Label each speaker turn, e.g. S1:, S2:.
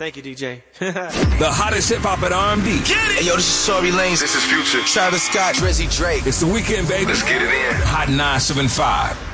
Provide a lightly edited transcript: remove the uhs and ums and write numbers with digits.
S1: Thank you, DJ.
S2: The hottest hip-hop at R&B.
S3: Get it! Hey, yo, this is Tory Lanez.
S4: This is Future.
S3: Travis Scott. Drizzy Drake.
S2: It's the weekend, baby.
S4: Let's get it in.
S2: Hot 975.